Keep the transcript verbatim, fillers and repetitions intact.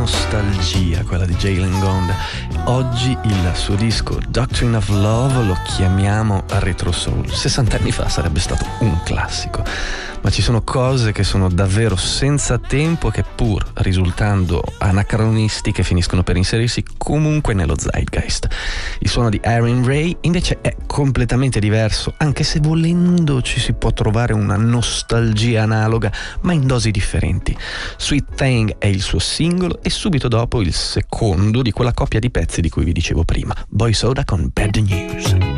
nostalgia quella di Jalen Gond. Oggi il suo disco Doctrine of Love lo chiamiamo retro soul. sessanta anni fa sarebbe stato un classico, ma ci sono cose che sono davvero senza tempo che, pur risultando anacronistiche, finiscono per inserirsi comunque nello zeitgeist. Il suono di Aaron Ray invece è completamente diverso, anche se volendo ci si può trovare una nostalgia analoga, ma in dosi differenti. Sweet Thing è il suo singolo e subito dopo il secondo di quella coppia di pezzi di cui vi dicevo prima, Boy Soda con Bad News.